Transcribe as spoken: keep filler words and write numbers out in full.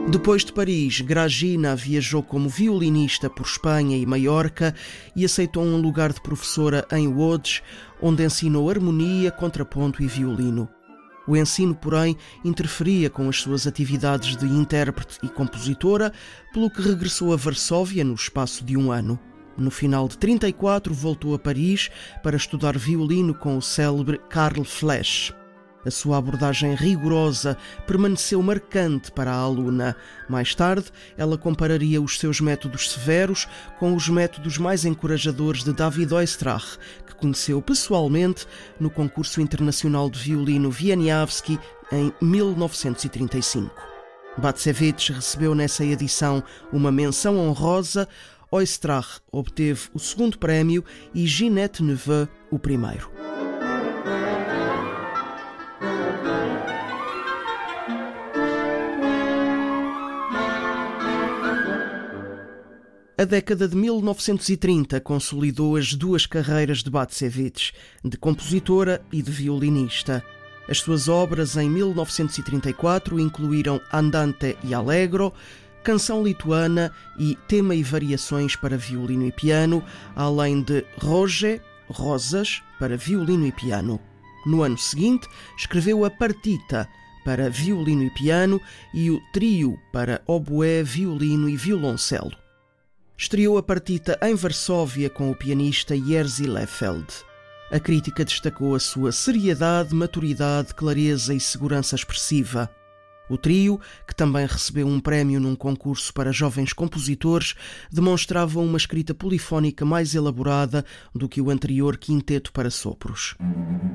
Depois de Paris, Gragina viajou como violinista por Espanha e Maiorca e aceitou um lugar de professora em Lodz, onde ensinou harmonia, contraponto e violino. O ensino, porém, interferia com as suas atividades de intérprete e compositora, pelo que regressou a Varsóvia no espaço de um ano. No final de trinta e quatro, voltou a Paris para estudar violino com o célebre Karl Flesch. A sua abordagem rigorosa permaneceu marcante para a aluna. Mais tarde, ela compararia os seus métodos severos com os métodos mais encorajadores de David Oistrakh, que conheceu pessoalmente no concurso internacional de violino Wieniawski em mil novecentos e trinta e cinco. Bacevich recebeu nessa edição uma menção honrosa, Oistrakh obteve o segundo prémio e Ginette Neveu o primeiro. A década de mil novecentos e trinta consolidou as duas carreiras de Bacevich, de compositora e de violinista. As suas obras em mil novecentos e trinta e quatro incluíram Andante e Allegro, Canção Lituana e Tema e Variações para violino e piano, além de Roge, Rosas, para violino e piano. No ano seguinte, escreveu a Partita, para violino e piano, e o Trio, para oboé, violino e violoncelo. Estreou a Partita em Varsóvia com o pianista Jerzy Lefeld. A crítica destacou a sua seriedade, maturidade, clareza e segurança expressiva. O trio, que também recebeu um prémio num concurso para jovens compositores, demonstrava uma escrita polifónica mais elaborada do que o anterior quinteto para sopros.